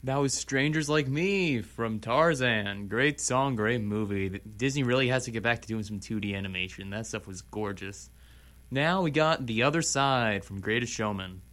That was Strangers Like Me from Tarzan. Great song, great movie. Disney really has to get back to doing some 2D animation. That stuff was gorgeous. Now we got The Other Side from Greatest Showman.